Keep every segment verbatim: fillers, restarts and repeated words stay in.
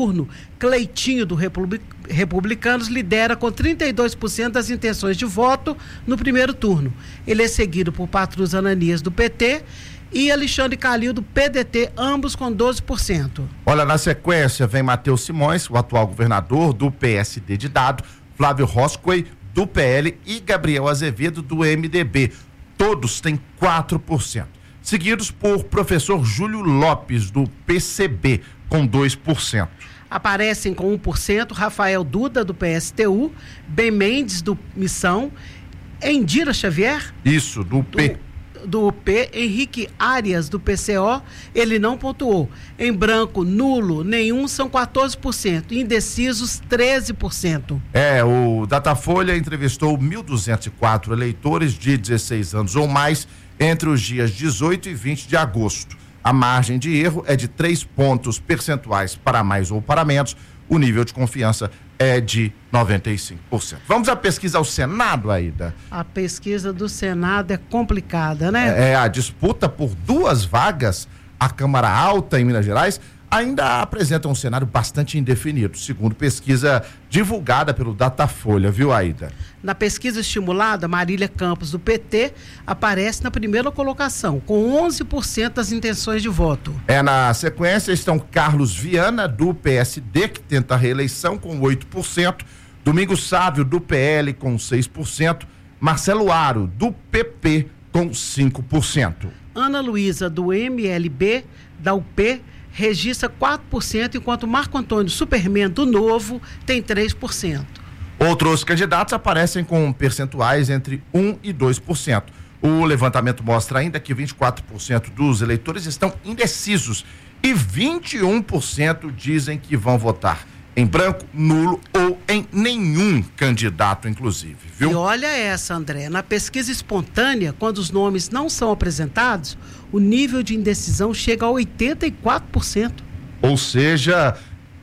turno, Cleitinho, do Republic, Republicanos, lidera com trinta e dois por cento das intenções de voto no primeiro turno. Ele é seguido por Patrus Ananias, do P T, e Alexandre Calil, do P D T, ambos com doze por cento. Olha, na sequência vem Matheus Simões, o atual governador do P S D de Dado, Flávio Roscoe, do P L, e Gabriel Azevedo, do M D B. Todos têm quatro por cento. Seguidos por professor Júlio Lopes, do P C B, com dois por cento. Aparecem com um por cento Rafael Duda, do P S T U, Ben Mendes, do Missão, Endira Xavier, Isso, do P. Do, do P, Henrique Arias, do P C O, ele não pontuou. Em branco, nulo, nenhum, são quatorze por cento. Indecisos, treze por cento. É, o Datafolha entrevistou mil duzentos e quatro eleitores de dezesseis anos ou mais entre os dias dezoito e vinte de agosto. A margem de erro é de três pontos percentuais para mais ou para menos. O nível de confiança é de noventa e cinco por cento. Vamos à pesquisa ao Senado, Aida? A pesquisa do Senado é complicada, né? É, é a disputa por duas vagas à Câmara Alta em Minas Gerais ainda apresenta um cenário bastante indefinido, segundo pesquisa divulgada pelo Datafolha, viu, Aida? Na pesquisa estimulada, Marília Campos, do P T, aparece na primeira colocação, com onze por cento das intenções de voto. É, na sequência estão Carlos Viana, do P S D, que tenta a reeleição, com oito por cento, Domingos Sávio, do P L, com seis por cento, Marcelo Aro, do P P, com cinco por cento. Ana Luísa, do M L B, da U P, registra quatro por cento, enquanto Marco Antônio Superman, do Novo, tem três por cento. Outros candidatos aparecem com percentuais entre um e dois por cento. O levantamento mostra ainda que vinte e quatro por cento dos eleitores estão indecisos e vinte e um por cento dizem que vão votar em branco, nulo ou em nenhum candidato, inclusive, viu? E olha essa, André, na pesquisa espontânea, quando os nomes não são apresentados, o nível de indecisão chega a oitenta e quatro por cento. Ou seja,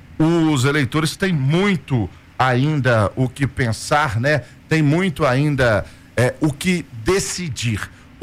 os eleitores têm muito ainda o que pensar, né? Tem muito ainda é, o que decidir.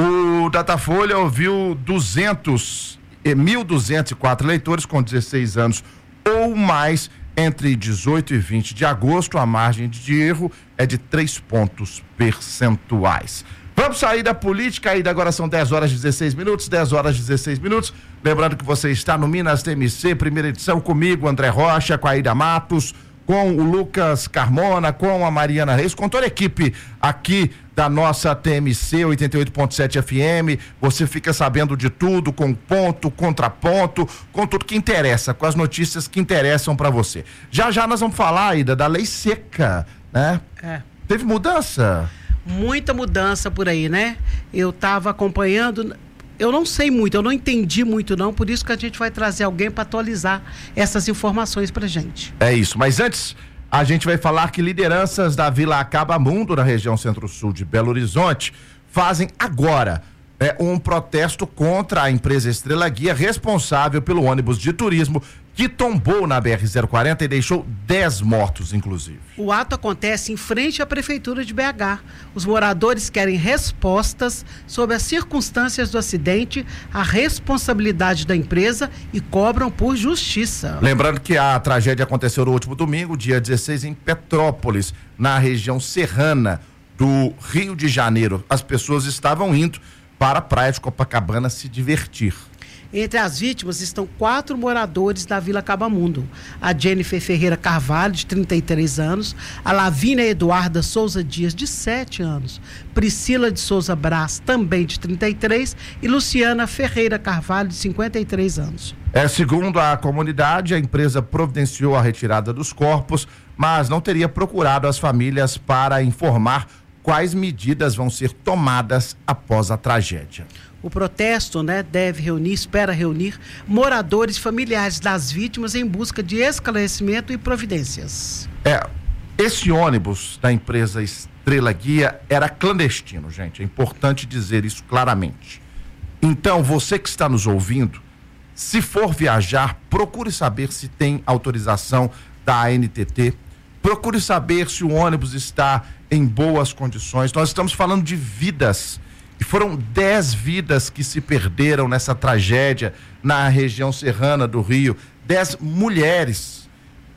O Datafolha ouviu duzentos, mil duzentos e quatro eleitores com dezesseis anos ou mais entre dezoito e vinte de agosto. A margem de erro é de três pontos percentuais. Vamos sair da política, ainda agora são dez horas e dezesseis minutos, dez horas e dezesseis minutos. Lembrando que você está no Minas T M C, primeira edição, comigo, André Rocha, com a Aida Matos, com o Lucas Carmona, com a Mariana Reis, com toda a equipe aqui da nossa T M C oitenta e oito ponto sete F M. Você fica sabendo de tudo, com ponto, contraponto, com tudo que interessa, com as notícias que interessam para você. Já já nós vamos falar, Aida, da lei seca, né? É. Teve mudança? Muita mudança por aí, né? Eu estava acompanhando, eu não sei muito, eu não entendi muito não, por isso que a gente vai trazer alguém para atualizar essas informações pra gente. É isso, mas antes a gente vai falar que lideranças da Vila Acabamundo, na região centro-sul de Belo Horizonte, fazem agora é, um protesto contra a empresa Estrela Guia, responsável pelo ônibus de turismo que tombou na B R zero quarenta e deixou dez mortos, inclusive. O ato acontece em frente à Prefeitura de B H. Os moradores querem respostas sobre as circunstâncias do acidente, a responsabilidade da empresa e cobram por justiça. Lembrando que a tragédia aconteceu no último domingo, dia dezesseis, em Petrópolis, na região serrana do Rio de Janeiro. As pessoas estavam indo para a praia de Copacabana se divertir. Entre as vítimas estão quatro moradores da Vila Acabamundo. A Jennifer Ferreira Carvalho, de trinta e três anos, a Lavínia Eduarda Souza Dias, de sete anos, Priscila de Souza Brás, também de trinta e três, e Luciana Ferreira Carvalho, de cinquenta e três anos. É, segundo a comunidade, a empresa providenciou a retirada dos corpos, mas não teria procurado as famílias para informar quais medidas vão ser tomadas após a tragédia. O protesto, né, deve reunir, espera reunir moradores familiares das vítimas em busca de esclarecimento e providências. É, esse ônibus da empresa Estrela Guia era clandestino, gente. É importante dizer isso claramente. Então, você que está nos ouvindo, se for viajar, procure saber se tem autorização da A N T T. Procure saber se o ônibus está em boas condições. Nós estamos falando de vidas. E foram dez vidas que se perderam nessa tragédia na região serrana do Rio. Dez mulheres.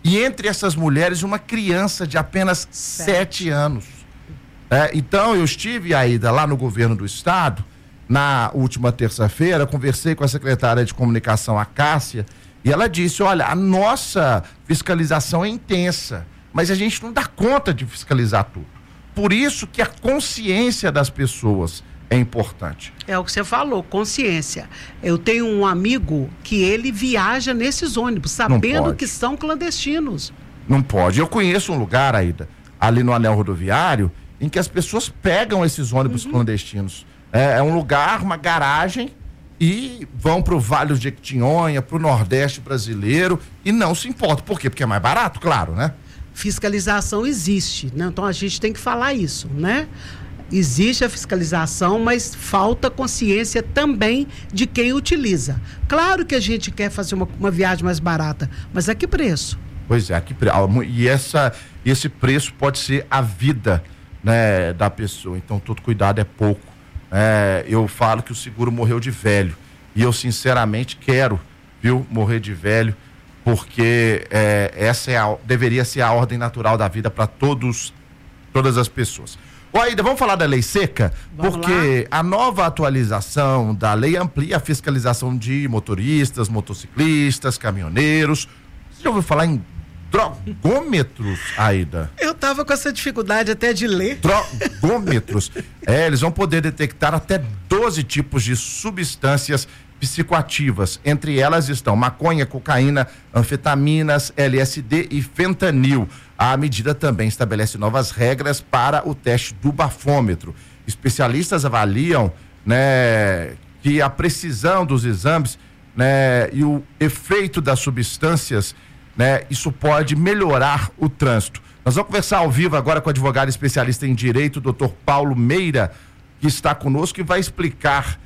E entre essas mulheres, uma criança de apenas sete anos. É, então, eu estive, Aida, lá no governo do estado, na última terça-feira, conversei com a secretária de comunicação, a Cássia, e ela disse, olha, a nossa fiscalização é intensa, mas a gente não dá conta de fiscalizar tudo. Por isso que a consciência das pessoas é importante. É o que você falou, consciência. Eu tenho um amigo que ele viaja nesses ônibus, sabendo que são clandestinos. Não pode. Eu conheço um lugar, Aida, ali no anel rodoviário, em que as pessoas pegam esses ônibus uhum. clandestinos. É, é um lugar, uma garagem, e vão para o Vale do Jequitinhonha, para o Nordeste brasileiro, e não se importa. Por quê? Porque é mais barato, claro, né? Fiscalização existe, né? Então a gente tem que falar isso, né? Existe a fiscalização, mas falta consciência também de quem utiliza. Claro que a gente quer fazer uma, uma viagem mais barata, mas a que preço? Pois é, a que preço? E essa, esse preço pode ser a vida, né, da pessoa. Então todo cuidado é pouco. É, eu falo que o seguro morreu de velho. E eu sinceramente quero, viu, morrer de velho, porque é, essa é a, deveria ser a ordem natural da vida para todos, todas as pessoas. Ô, Aida, vamos falar da lei seca? Vamos porque lá. A nova atualização da lei amplia a fiscalização de motoristas, motociclistas, caminhoneiros. Você já ouviu falar em drogômetros, Aida? Eu tava com essa dificuldade até de ler. Drogômetros. É, eles vão poder detectar até doze tipos de substâncias psicoativas. Entre elas estão maconha, cocaína, anfetaminas, L S D e fentanil. A medida também estabelece novas regras para o teste do bafômetro. Especialistas avaliam, né, que a precisão dos exames, né, e o efeito das substâncias, né, isso pode melhorar o trânsito. Nós vamos conversar ao vivo agora com o advogado especialista em direito, doutor Paulo Meira, que está conosco e vai explicar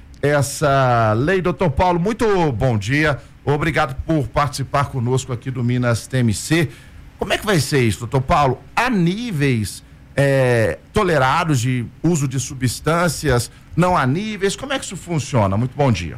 essa lei. Doutor Paulo, muito bom dia. Obrigado por participar conosco aqui do Minas T M C. Como é que vai ser isso, doutor Paulo? Há níveis é, tolerados de uso de substâncias? Não há níveis? Como é que isso funciona? Muito bom dia.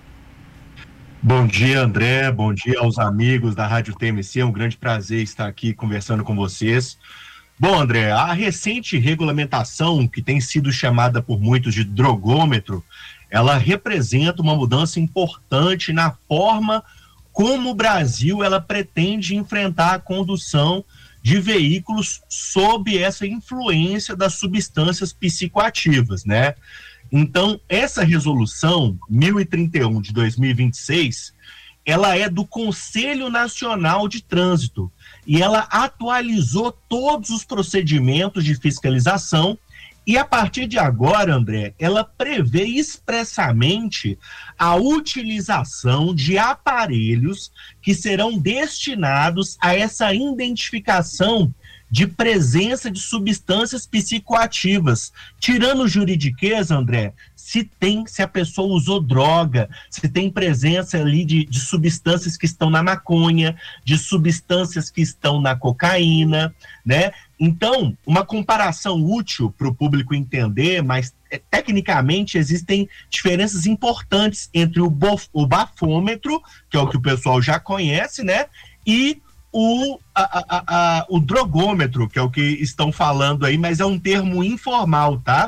Bom dia, André. Bom dia aos amigos da Rádio T M C. É um grande prazer estar aqui conversando com vocês. Bom, André, a recente regulamentação, que tem sido chamada por muitos de drogômetro, ela representa uma mudança importante na forma como o Brasil ela pretende enfrentar a condução de veículos sob essa influência das substâncias psicoativas, né? Então, essa resolução mil e trinta e um de dois mil e vinte e seis, ela é do Conselho Nacional de Trânsito e ela atualizou todos os procedimentos de fiscalização. E a partir de agora, André, ela prevê expressamente a utilização de aparelhos que serão destinados a essa identificação de presença de substâncias psicoativas, tirando o juridiquês, André, se tem, se a pessoa usou droga, se tem presença ali de, de substâncias que estão na maconha, de substâncias que estão na cocaína, né? Então, uma comparação útil para o público entender, mas é, tecnicamente existem diferenças importantes entre o, bof, o bafômetro, que é o que o pessoal já conhece, né? E o, a, a, a, o drogômetro, que é o que estão falando aí, mas é um termo informal, tá?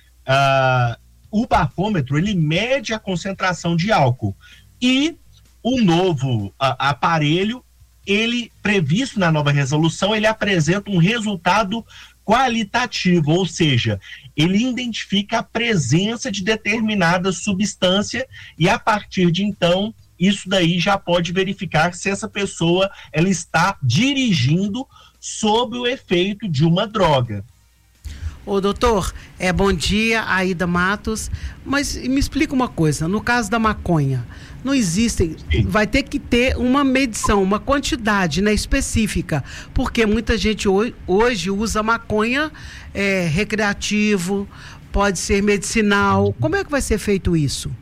Uh, o bafômetro, ele mede a concentração de álcool. E o novo a, aparelho, ele, previsto na nova resolução, ele apresenta um resultado qualitativo, ou seja, ele identifica a presença de determinada substância e, a partir de então, isso daí já pode verificar se essa pessoa ela está dirigindo sob o efeito de uma droga. Ô doutor, é, bom dia, Aida Matos, mas me explica uma coisa, no caso da maconha, não existe, Sim. vai ter que ter uma medição, uma quantidade, né, específica, porque muita gente hoje, hoje usa maconha é, recreativo, pode ser medicinal, como é que vai ser feito isso?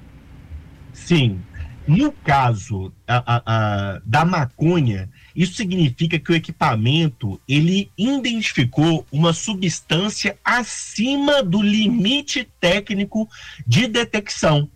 Sim. No caso a, a, a, da maconha, isso significa que o equipamento, ele identificou uma substância acima do limite técnico de detecção.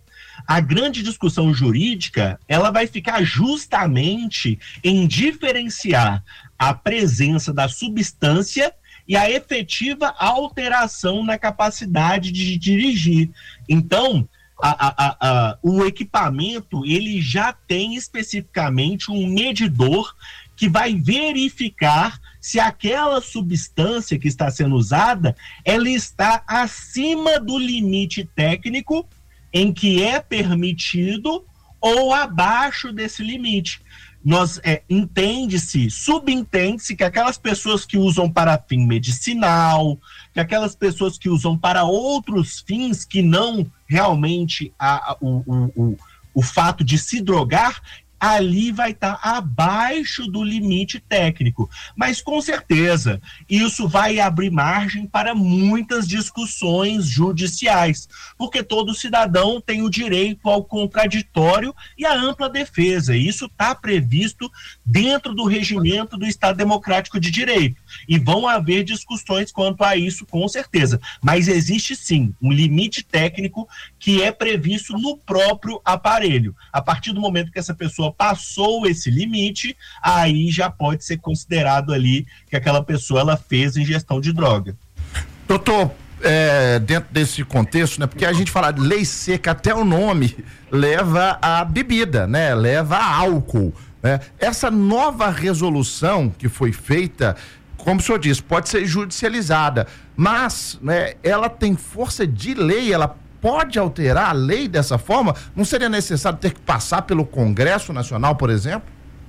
A grande discussão jurídica, ela vai ficar justamente em diferenciar a presença da substância e a efetiva alteração na capacidade de dirigir. Então, a, a, a, a, o equipamento, ele já tem especificamente um medidor que vai verificar se aquela substância que está sendo usada, ela está acima do limite técnico em que é permitido ou abaixo desse limite. Nós é, entende-se, subentende-se que aquelas pessoas que usam para fim medicinal, que aquelas pessoas que usam para outros fins que não realmente a, a, o, o, o, o fato de se drogar, ali vai estar abaixo do limite técnico. Mas, com certeza, isso vai abrir margem para muitas discussões judiciais, porque todo cidadão tem o direito ao contraditório e à ampla defesa. E isso está previsto dentro do regimento do Estado Democrático de Direito. E vão haver discussões quanto a isso, com certeza. Mas existe, sim, um limite técnico que é previsto no próprio aparelho. A partir do momento que essa pessoa passou esse limite, aí já pode ser considerado ali que aquela pessoa ela fez ingestão de droga. Doutor, é, dentro desse contexto, né, porque a gente fala de lei seca, até o nome leva a bebida, né, leva a álcool, né? Essa nova resolução que foi feita, como o senhor disse, pode ser judicializada, mas, né, ela tem força de lei, ela pode alterar a lei dessa forma? Não seria necessário ter que passar pelo Congresso Nacional, por exemplo?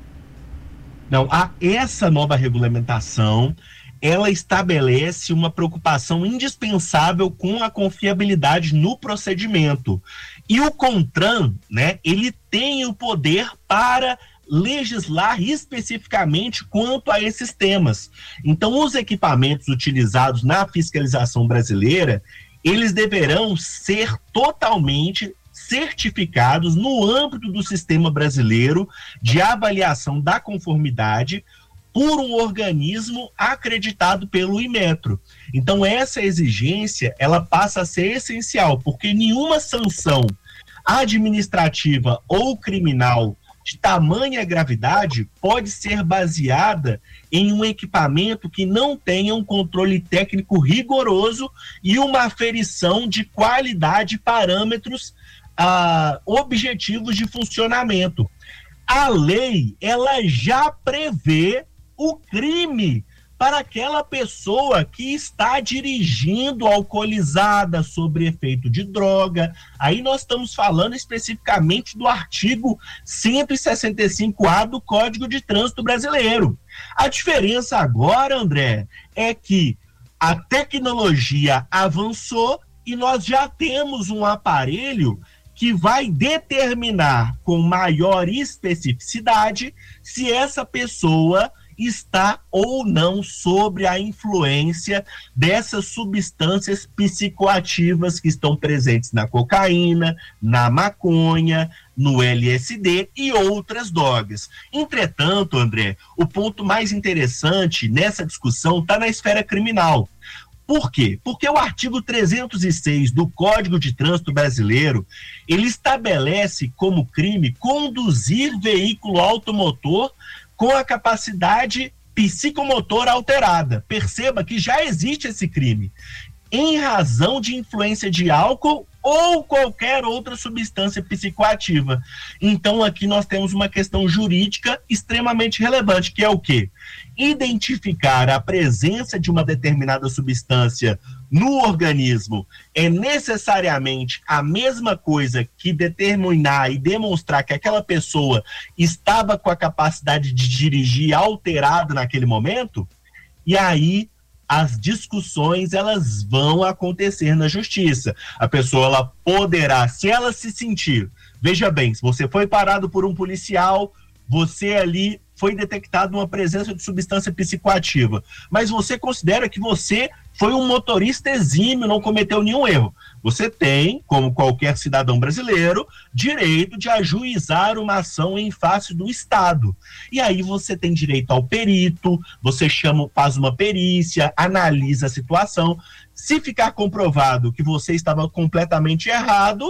Não, a, essa nova regulamentação, ela estabelece uma preocupação indispensável com a confiabilidade no procedimento. E o CONTRAN, né, ele tem o poder para legislar especificamente quanto a esses temas. Então, os equipamentos utilizados na fiscalização brasileira, eles deverão ser totalmente certificados no âmbito do sistema brasileiro de avaliação da conformidade por um organismo acreditado pelo Inmetro. Então, essa exigência, ela passa a ser essencial, porque nenhuma sanção administrativa ou criminal de tamanha gravidade pode ser baseada em um equipamento que não tenha um controle técnico rigoroso e uma aferição de qualidade e parâmetros ah, objetivos de funcionamento. A lei, ela já prevê o crime para aquela pessoa que está dirigindo alcoolizada, sob efeito de droga. Aí nós estamos falando especificamente do artigo cento e sessenta e cinco A do Código de Trânsito Brasileiro. A diferença agora, André, é que a tecnologia avançou e nós já temos um aparelho que vai determinar com maior especificidade se essa pessoa está ou não sobre a influência dessas substâncias psicoativas que estão presentes na cocaína, na maconha, no L S D e outras drogas. Entretanto, André, o ponto mais interessante nessa discussão está na esfera criminal. Por quê? Porque o artigo trezentos e seis do Código de Trânsito Brasileiro, ele estabelece como crime conduzir veículo automotor com a capacidade psicomotora alterada. Perceba que já existe esse crime, em razão de influência de álcool ou qualquer outra substância psicoativa. Então aqui nós temos uma questão jurídica extremamente relevante, que é o quê? Identificar a presença de uma determinada substância no organismo é necessariamente a mesma coisa que determinar e demonstrar que aquela pessoa estava com a capacidade de dirigir alterada naquele momento? E aí as discussões, elas vão acontecer na justiça. A pessoa, ela poderá, se ela se sentir, veja bem, se você foi parado por um policial, você ali foi detectado uma presença de substância psicoativa, mas você considera que você foi um motorista exímio, não cometeu nenhum erro. Você tem, como qualquer cidadão brasileiro, direito de ajuizar uma ação em face do Estado. E aí você tem direito ao perito, você chama, faz uma perícia, analisa a situação. Se ficar comprovado que você estava completamente errado,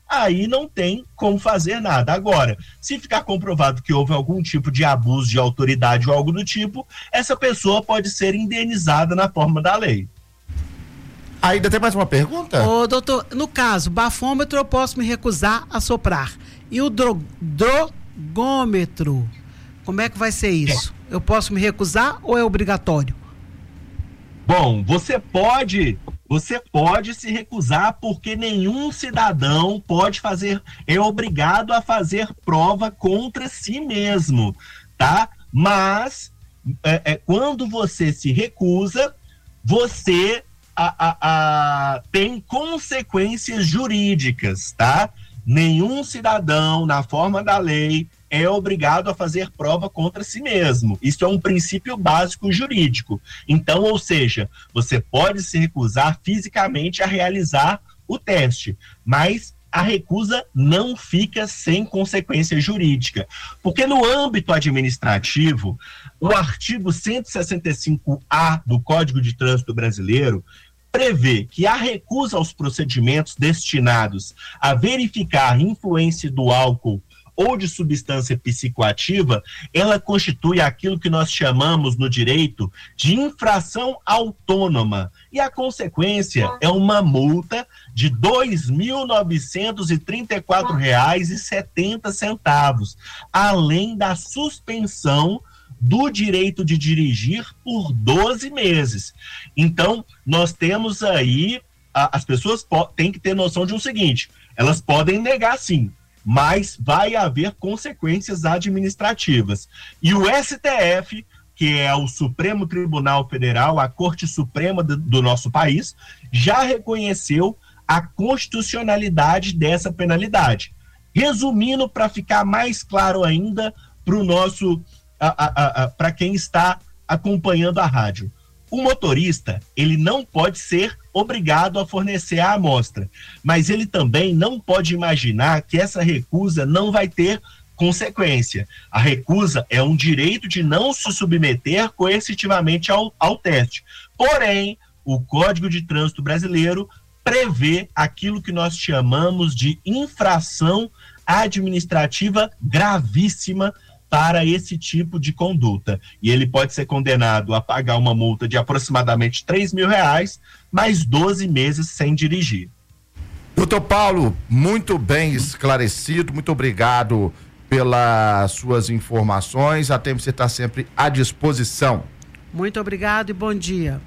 aí não tem como fazer nada. Agora, se ficar comprovado que houve algum tipo de abuso de autoridade ou algo do tipo, essa pessoa pode ser indenizada na forma da lei. Ainda tem mais uma pergunta? Ô, doutor, no caso, bafômetro eu posso me recusar a soprar. E o dro- drogômetro, como é que vai ser isso? Eu posso me recusar ou é obrigatório? Bom, você pode, você pode se recusar porque nenhum cidadão pode fazer, é obrigado a fazer prova contra si mesmo, tá? Mas é, é, quando você se recusa, você a, a, a, tem consequências jurídicas, tá? Nenhum cidadão, na forma da lei, é obrigado a fazer prova contra si mesmo. Isso é um princípio básico jurídico. Então, ou seja, você pode se recusar fisicamente a realizar o teste, mas a recusa não fica sem consequência jurídica. Porque no âmbito administrativo, o artigo cento e sessenta e cinco A do Código de Trânsito Brasileiro prevê que a recusa aos procedimentos destinados a verificar influência do álcool ou de substância psicoativa, ela constitui aquilo que nós chamamos no direito de infração autônoma. E a consequência é uma multa de dois mil novecentos e trinta e quatro reais e setenta centavos, além da suspensão do direito de dirigir por doze meses. Então, nós temos aí, a, as pessoas po- têm que ter noção de um seguinte, elas podem negar sim, mas vai haver consequências administrativas. E o S T F, que é o Supremo Tribunal Federal, a Corte Suprema do, do nosso país, já reconheceu a constitucionalidade dessa penalidade. Resumindo, para ficar mais claro ainda para o nosso, para quem está acompanhando a rádio, o motorista, ele não pode ser obrigado a fornecer a amostra, mas ele também não pode imaginar que essa recusa não vai ter consequência. A recusa é um direito de não se submeter coercitivamente ao, ao teste. Porém, o Código de Trânsito Brasileiro prevê aquilo que nós chamamos de infração administrativa gravíssima para esse tipo de conduta. E ele pode ser condenado a pagar uma multa de aproximadamente três mil reais, mais doze meses sem dirigir. Doutor Paulo, muito bem esclarecido, muito obrigado pelas suas informações, a T M C está sempre à disposição. Muito obrigado e bom dia.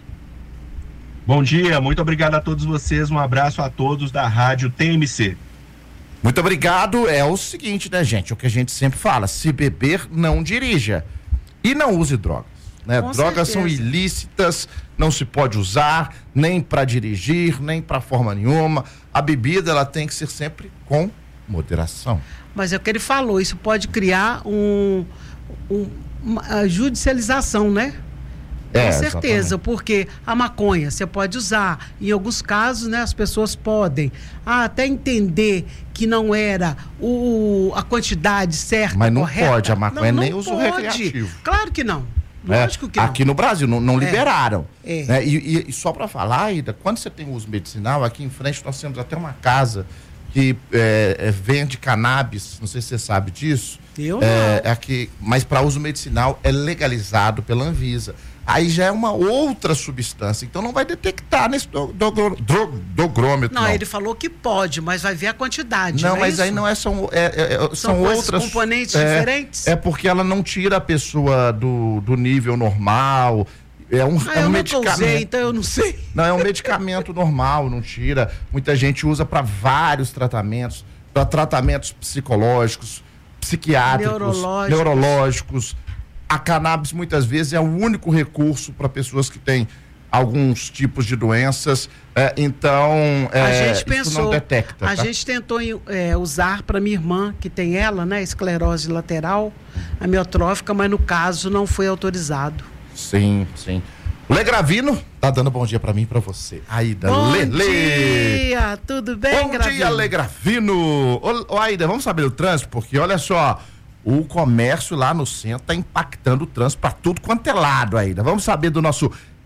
Bom dia, muito obrigado a todos vocês, um abraço a todos da Rádio T M C. Muito obrigado. É o seguinte, né, gente? O que a gente sempre fala: se beber, não dirija. E não use drogas, né? Com Drogas certeza. são ilícitas, não se pode usar, nem para dirigir, nem para forma nenhuma. A bebida, ela tem que ser sempre com moderação. Mas é o que ele falou, isso pode criar um, um, uma judicialização, né? É, Com certeza, exatamente. porque a maconha você pode usar, em alguns casos, né, as pessoas podem ah, até entender que não era o, a quantidade certa, Mas não correta. pode, a maconha não, nem não uso pode. recreativo. Claro que não, né? lógico que não. Aqui no Brasil não, não É. liberaram. É. Né? E, e- e só para falar, Aida, quando você tem uso medicinal, aqui em frente nós temos até uma casa que é, é, vende cannabis, não sei se você sabe disso. Eu é, não. é aqui, mas para uso medicinal é legalizado pela Anvisa. Aí já é uma outra substância, então não vai detectar nesse do, do, do, dogrômetro. Não, Não, ele falou que pode, mas vai ver a quantidade. Não, é mas isso? aí não é, são, é, é, é- são, São coisas, outras componentes é, diferentes? É porque ela não tira a pessoa do, do nível normal. É um, Ah, é um eu nunca medicamento. usei, então eu não sei. Não, é um medicamento normal, não tira. Muita gente usa para vários tratamentos, para tratamentos psicológicos, psiquiátricos, Neurológicos. neurológicos. A cannabis muitas vezes é o único recurso para pessoas que têm alguns tipos de doenças. É, então, é, A gente isso pensou, não detecta. a tá? gente tentou é, usar para minha irmã, que tem ela, né, esclerose lateral amiotrófica, mas no caso não foi autorizado. Sim, sim. O Legravino tá dando bom dia para mim e para você. Aida Bom Lele. dia, tudo bem, Bom Gravino? dia, Legravino. Ô, ô, Aida, vamos saber o trânsito? Porque olha só, o comércio lá no centro tá impactando o trânsito para tudo quanto é lado, Aida. Vamos saber do nosso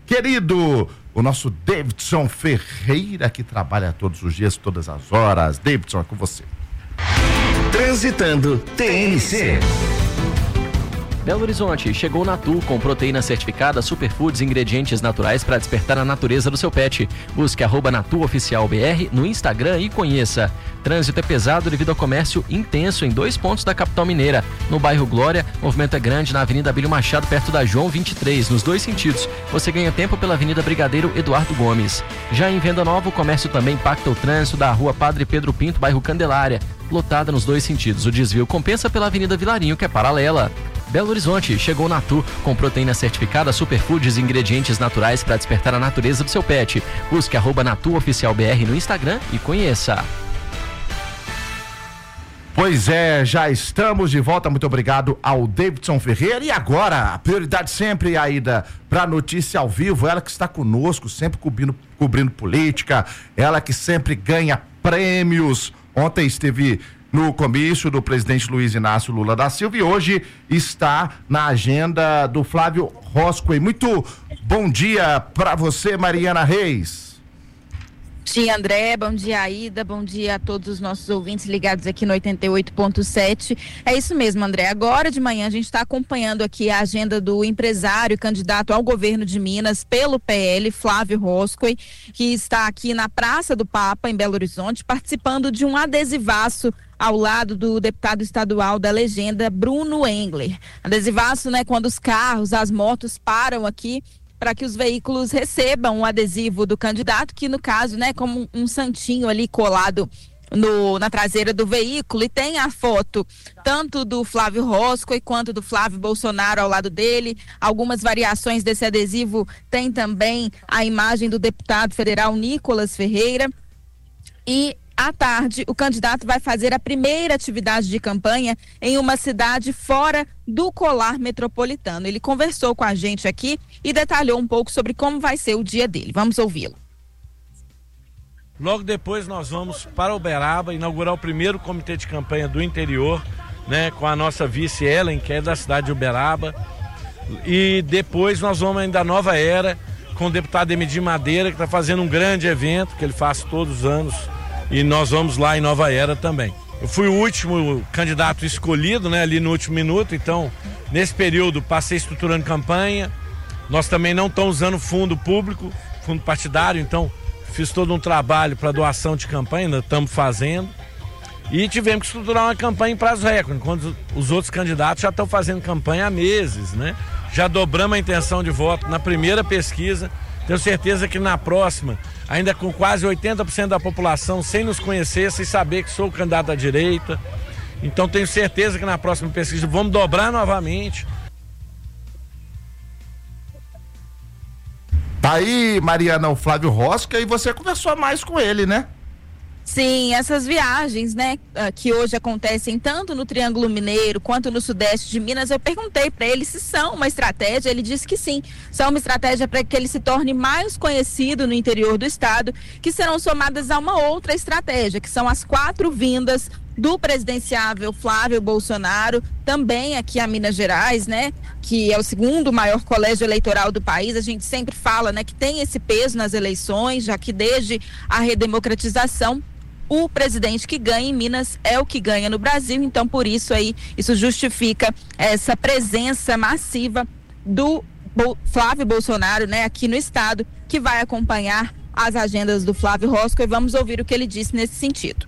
querido, o nosso Davidson Ferreira, que trabalha todos os dias, todas as horas. Davidson, é com você. Transitando T N C. Belo Horizonte, chegou o Natu com proteína certificada, superfoods e ingredientes naturais para despertar a natureza do seu pet. Busque arroba Natu Oficial B R no Instagram e conheça. Trânsito é pesado devido ao comércio intenso em dois pontos da capital mineira. No bairro Glória, movimento é grande na Avenida Abílio Machado, perto da João vinte e três, nos dois sentidos. Você ganha tempo pela Avenida Brigadeiro Eduardo Gomes. Já em Venda Nova, o comércio também impacta o trânsito da Rua Padre Pedro Pinto, bairro Candelária, lotada nos dois sentidos. O desvio compensa pela Avenida Vilarinho, que é paralela. Belo Horizonte, chegou o Natu com proteína certificada, superfoods e ingredientes naturais para despertar a natureza do seu pet. Busque arroba Natu Oficial B R no Instagram e conheça. Pois é, já estamos de volta. Muito obrigado ao Davidson Ferreira. E agora, a prioridade sempre, Aida, para a notícia ao vivo. Ela que está conosco, sempre cobrindo, cobrindo política. Ela que sempre ganha prêmios. Ontem esteve no comício do presidente Luiz Inácio Lula da Silva e hoje está na agenda do Flávio Roscoe. Muito bom dia para você, Mariana Reis. Bom dia, André, bom dia, Aida, bom dia a todos os nossos ouvintes ligados aqui no oitenta e oito ponto sete. É isso mesmo, André, agora de manhã a gente está acompanhando aqui a agenda do empresário candidato ao governo de Minas pelo P L, Flávio Roscoe, que está aqui na Praça do Papa, em Belo Horizonte, participando de um adesivaço ao lado do deputado estadual da Legenda, Bruno Engler. Adesivaço, né, quando os carros, as motos param aqui para que os veículos recebam o adesivo do candidato, que no caso, né, como um santinho ali colado no, na traseira do veículo, e tem a foto tanto do Flávio Roscoe quanto do Flávio Bolsonaro ao lado dele. Algumas variações desse adesivo tem também a imagem do deputado federal Nicolas Ferreira. E à tarde, o candidato vai fazer a primeira atividade de campanha em uma cidade fora do colar metropolitano. Ele conversou com a gente aqui e detalhou um pouco sobre como vai ser o dia dele. Vamos ouvi-lo. Logo depois nós vamos para Uberaba inaugurar o primeiro comitê de campanha do interior, né, com a nossa vice Ellen, que é da cidade de Uberaba. E depois nós vamos ainda à Nova Era com o deputado Emidir Madeira, que está fazendo um grande evento que ele faz todos os anos. E nós vamos lá em Nova Era também. Eu fui o último candidato escolhido, né, ali no último minuto, então nesse período passei estruturando campanha. Nós também não estamos usando fundo público, fundo partidário, então fiz todo um trabalho para doação de campanha, ainda estamos fazendo. E tivemos que estruturar uma campanha em prazo recorde, quando os outros candidatos já estão fazendo campanha há meses, né? Já dobramos a intenção de voto na primeira pesquisa. Tenho certeza que na próxima, ainda com quase oitenta por cento da população sem nos conhecer, sem saber que sou candidato à direita. Então tenho certeza que na próxima pesquisa vamos dobrar novamente. Tá aí, Mariana, o Flávio Roscoe, e você conversou mais com ele, né? Sim, essas viagens, né, que hoje acontecem tanto no Triângulo Mineiro quanto no Sudeste de Minas, eu perguntei para ele se são uma estratégia. Ele disse que sim, são uma estratégia para que ele se torne mais conhecido no interior do estado, que serão somadas a uma outra estratégia, que são as quatro vindas do presidenciável Flávio Bolsonaro, também aqui a Minas Gerais, né, que é o segundo maior colégio eleitoral do país. A gente sempre fala, né, que tem esse peso nas eleições, já que desde a redemocratização, o presidente que ganha em Minas é o que ganha no Brasil. Então, por isso aí, isso justifica essa presença massiva do Bo- Flávio Bolsonaro, né, aqui no estado, que vai acompanhar as agendas do Flávio Roscoe. Vamos ouvir o que ele disse nesse sentido.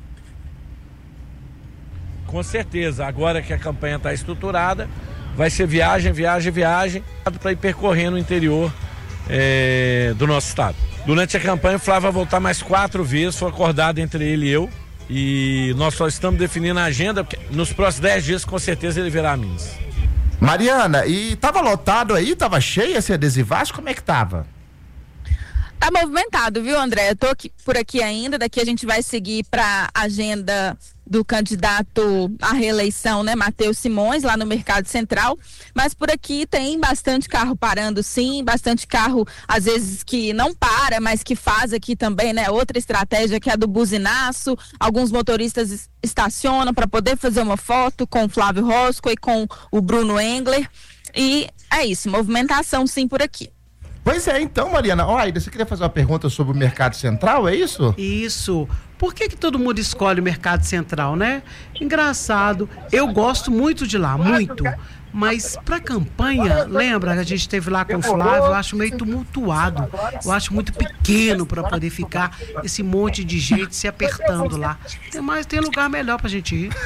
Com certeza, agora que a campanha está estruturada, vai ser viagem, viagem, viagem, para ir percorrendo o interior é, do nosso estado. Durante a campanha, o Flávio vai voltar mais quatro vezes, foi acordado entre ele e eu, e nós só estamos definindo a agenda, porque nos próximos dez dias, com certeza, ele virá a Minas. Mariana, e tava lotado aí? Tava cheio esse adesivaço? Como é que tava? Tá movimentado, viu, André? Eu tô aqui, por aqui ainda, daqui a gente vai seguir para a agenda do candidato à reeleição, né, Matheus Simões, lá no Mercado Central, mas por aqui tem bastante carro parando, sim, bastante carro, às vezes, que não para, mas que faz aqui também, né, outra estratégia, que é a do buzinaço. Alguns motoristas estacionam para poder fazer uma foto com o Flávio Roscoe e com o Bruno Engler, e é isso, movimentação sim por aqui. Pois é, então, Mariana, ó, Aida, você queria fazer uma pergunta sobre o Mercado Central, é isso? Isso. Por que que todo mundo escolhe o Mercado Central, né? Engraçado. Eu gosto muito de lá, muito. Mas para campanha, lembra que a gente esteve lá com o Flávio, eu acho meio tumultuado. Eu acho muito pequeno para poder ficar esse monte de gente se apertando lá. Tem mais, tem lugar melhor pra gente ir.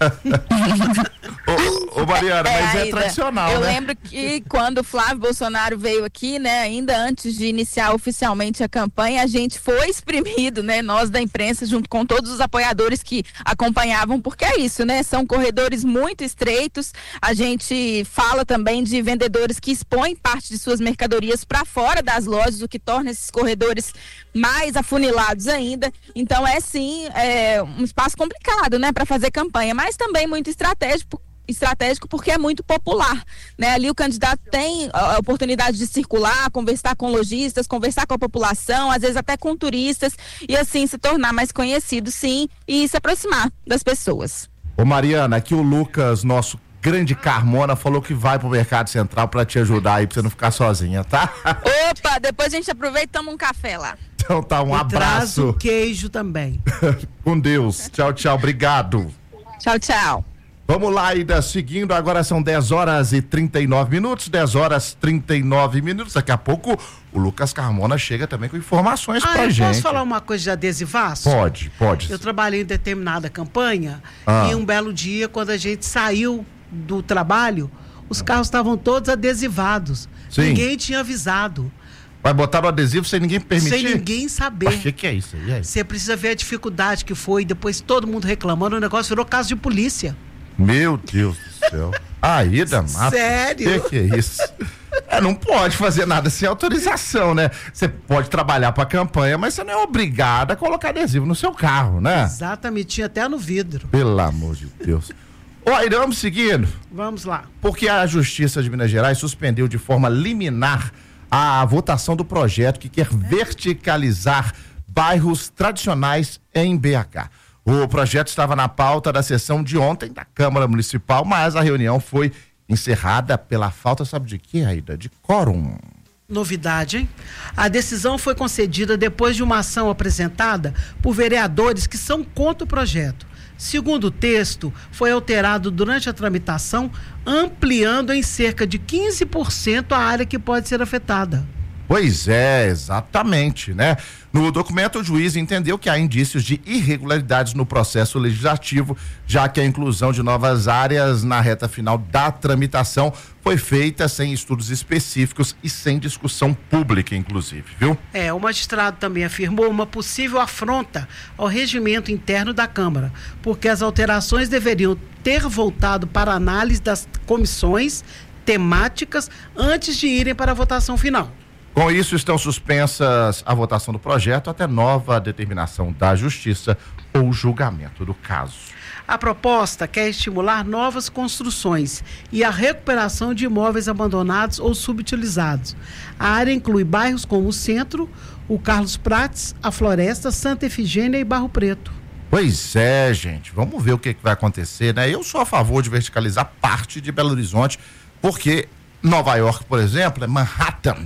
ô, ô, Mariana, É, mas é Aida, tradicional, eu né? lembro que quando o Flávio Bolsonaro veio aqui, né, ainda antes de iniciar oficialmente a campanha, a gente foi exprimido, né, nós da imprensa, junto com todos os apoiadores que acompanhavam, porque é isso, né, são corredores muito estreitos. A gente fala também de vendedores que expõem parte de suas mercadorias para fora das lojas, o que torna esses corredores mais afunilados ainda. Então é sim é, um espaço complicado, né, para fazer campanha, mas também muito estratégico. estratégico porque é muito popular, né? Ali o candidato tem a oportunidade de circular, conversar com lojistas, conversar com a população, às vezes até com turistas, e assim se tornar mais conhecido, sim, e se aproximar das pessoas. Ô, Mariana, aqui o Lucas, nosso grande Carmona, falou que vai pro Mercado Central pra te ajudar aí, pra você não ficar sozinha, tá? Opa, depois a gente aproveita e toma um café lá. Então tá, um E traz o abraço. queijo também. Com Deus. Tchau, tchau, obrigado. Tchau, tchau. Vamos lá, Aida, seguindo, agora são dez horas e trinta e nove minutos, dez horas e trinta e nove minutos, daqui a pouco o Lucas Carmona chega também com informações Ah, pra eu gente. posso falar uma coisa de adesivaço? Pode, pode. Eu trabalhei em determinada campanha Ah. e um belo dia, quando a gente saiu do trabalho, os carros estavam todos adesivados. Sim. Ninguém tinha avisado. Vai botar o adesivo sem ninguém permitir? Sem ninguém saber. O que, que é isso aí? E aí? Você precisa ver a dificuldade que foi, depois todo mundo reclamando, o negócio virou caso de polícia. Meu Deus do céu. Aida Matos. Sério? O que, que é isso? É, não pode fazer nada sem autorização, né? Você pode trabalhar pra campanha, mas você não é obrigado a colocar adesivo no seu carro, né? Exatamente, tinha até no vidro. Pelo amor de Deus. Ó, Aida, vamos seguindo. Vamos lá. Porque a Justiça de Minas Gerais suspendeu de forma liminar a votação do projeto que quer verticalizar bairros tradicionais em B H. O projeto estava na pauta da sessão de ontem da Câmara Municipal, mas a reunião foi encerrada pela falta, sabe de quê, Aida? De quórum. Novidade, hein? A decisão foi concedida depois de uma ação apresentada por vereadores que são contra o projeto. Segundo o texto, foi alterado durante a tramitação, ampliando em cerca de quinze por cento a área que pode ser afetada. Pois é, exatamente, né? No documento, o juiz entendeu que há indícios de irregularidades no processo legislativo, já que a inclusão de novas áreas na reta final da tramitação foi feita sem estudos específicos e sem discussão pública, inclusive, viu? É, o magistrado também afirmou uma possível afronta ao regimento interno da Câmara, porque as alterações deveriam ter voltado para a análise das comissões temáticas antes de irem para a votação final. Com isso, estão suspensas a votação do projeto até nova determinação da Justiça ou julgamento do caso. A proposta quer estimular novas construções e a recuperação de imóveis abandonados ou subutilizados. A área inclui bairros como o Centro, o Carlos Prates, a Floresta, Santa Efigênia e Barro Preto. Pois é, gente, vamos ver o que, que vai acontecer, né? Eu sou a favor de verticalizar parte de Belo Horizonte, porque Nova York, por exemplo, é Manhattan.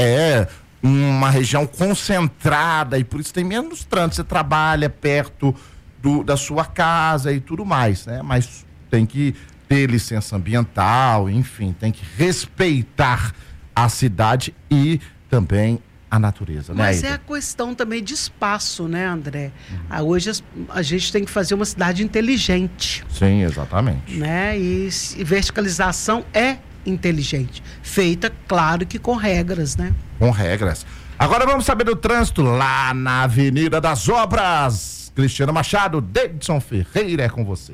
É uma região concentrada e por isso tem menos trânsito. Você trabalha perto do, da sua casa e tudo mais, né? Mas tem que ter licença ambiental, enfim, tem que respeitar a cidade e também a natureza, né? Mas Aida? é a questão também de espaço, né, André? Uhum. Ah, hoje as, a gente tem que fazer uma cidade inteligente. Sim, exatamente. Né? E, e verticalização é inteligente, feita, claro que com regras, né? Com regras. Agora vamos saber do trânsito lá na Avenida das Obras. Cristiano Machado, Davidson Ferreira é com você.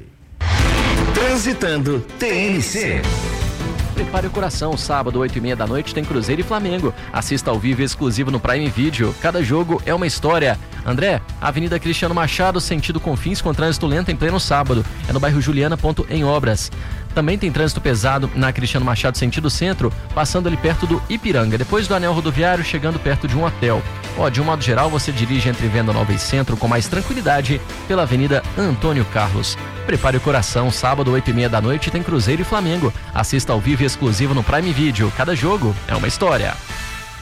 Transitando T N C. Prepare o coração, sábado, oito e meia da noite, tem Cruzeiro e Flamengo. Assista ao vivo exclusivo no Prime Video. Cada jogo é uma história. André, Avenida Cristiano Machado, sentido Confins, com trânsito lento em pleno sábado. É no bairro Juliana, ponto em obras. Também tem trânsito pesado na Cristiano Machado, sentido centro, passando ali perto do Ipiranga, depois do anel rodoviário, chegando perto de um hotel. Ó, de um modo geral, você dirige entre Venda Nova e Centro com mais tranquilidade pela Avenida Antônio Carlos. Prepare o coração, sábado, oito e meia da noite, tem Cruzeiro e Flamengo. Assista ao vivo e exclusivo no Prime Video. Cada jogo é uma história.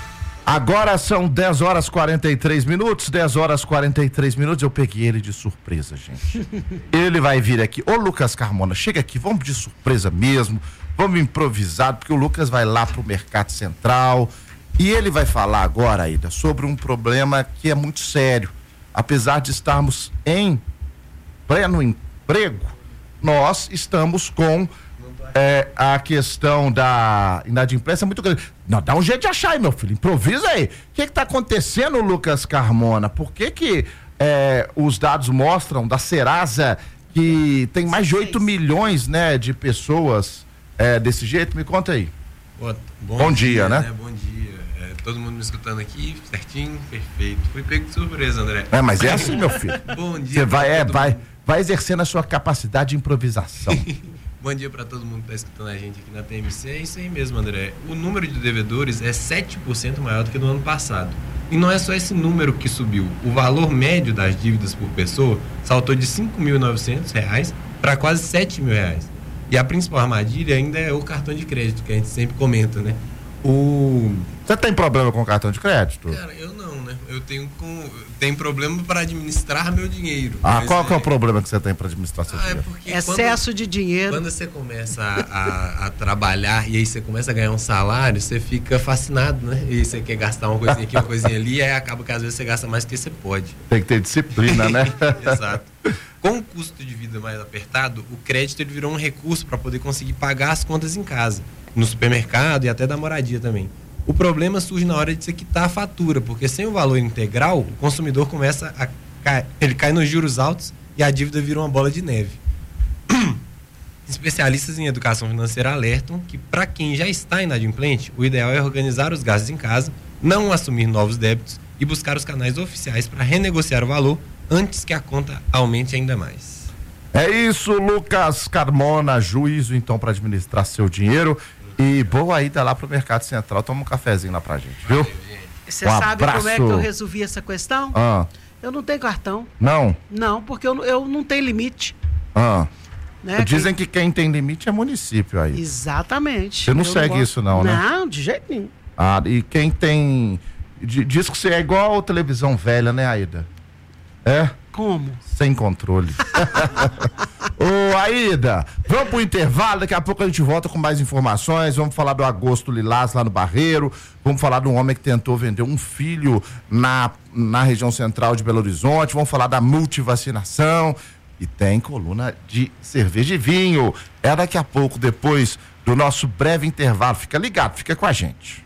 Agora são dez horas e quarenta e três minutos, dez horas e quarenta e três minutos, eu peguei ele de surpresa, gente. Ele vai vir aqui. Ô, Lucas Carmona, chega aqui, vamos de surpresa mesmo, vamos improvisado, porque o Lucas vai lá pro Mercado Central e ele vai falar agora, Aida, sobre um problema que é muito sério. Apesar de estarmos em pleno emprego, nós estamos com é, a questão da inadimplência muito grande. Não, dá um jeito de achar aí, meu filho, improvisa aí. O que está acontecendo, Lucas Carmona? Por que que é, os dados mostram da Serasa que tem mais de oito milhões, né, de pessoas é, desse jeito? Me conta aí. Boa, bom, bom dia, dia, né? né? Bom dia. É, todo mundo me escutando aqui, certinho, perfeito. Fui pego de surpresa, André. É, mas é assim, meu filho. Bom dia. Você vai, é, vai, vai exercendo a sua capacidade de improvisação. Bom dia para todo mundo que está escutando a gente aqui na T M C. É isso aí mesmo, André. O número de devedores é sete por cento maior do que no ano passado. E não é só esse número que subiu. O valor médio das dívidas por pessoa saltou de cinco mil e novecentos reais para quase sete mil reais. E a principal armadilha ainda é o cartão de crédito, que a gente sempre comenta, né? O... Você tem problema com cartão de crédito? Cara, eu não, né? Eu tenho, com... tenho problema para administrar meu dinheiro. Ah, qual é... que é o problema que você tem para administrar seu ah, dinheiro? É porque excesso quando... de dinheiro. Quando você começa a, a, a trabalhar e aí você começa a ganhar um salário, você fica fascinado, né? E você quer gastar uma coisinha aqui, uma coisinha ali, e aí acaba que às vezes você gasta mais do que você pode. Tem que ter disciplina, né? Exato. Com o custo de vida mais apertado, o crédito ele virou um recurso para poder conseguir pagar as contas em casa, no supermercado e até da moradia também. O problema surge na hora de você quitar a fatura, porque sem o valor integral, o consumidor começa a cair, ele cai nos juros altos e a dívida vira uma bola de neve. Especialistas em educação financeira alertam que, para quem já está inadimplente, o ideal é organizar os gastos em casa, não assumir novos débitos e buscar os canais oficiais para renegociar o valor antes que a conta aumente ainda mais. É isso, Lucas Carmona, juízo então para administrar seu dinheiro. E boa ida lá pro Mercado Central, toma um cafezinho lá pra gente, viu? Você um sabe abraço. Como é que eu resolvi essa questão? Ah. Eu não tenho cartão. Não? Não, porque eu, eu não tenho limite. Ah. Né? Dizem quem... que quem tem limite é município aí. Exatamente. Você não eu segue não isso não, né? Não, de jeito nenhum. Ah, e quem tem... Diz que você é igual a televisão velha, né, Aida? É? Como? Sem controle. Ô, Aida, vamos pro intervalo, daqui a pouco a gente volta com mais informações, vamos falar do Agosto Lilás lá no Barreiro, vamos falar de um homem que tentou vender um filho na, na região central de Belo Horizonte, vamos falar da multivacinação e tem coluna de cerveja e vinho. É daqui a pouco, depois do nosso breve intervalo. Fica ligado, fica com a gente.